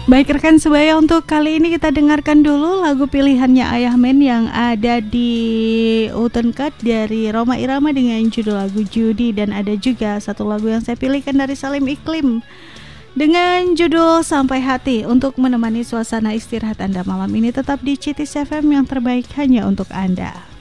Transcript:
Baik rekan sebaya, untuk kali ini kita dengarkan dulu lagu pilihannya Ayah Men yang ada di Utenkat dari Roma Irama dengan judul lagu Judi. Dan ada juga satu lagu yang saya pilihkan dari Salim Iklim dengan judul Sampai Hati untuk menemani suasana istirahat Anda malam ini. Tetap di Citis FM yang terbaik hanya untuk Anda.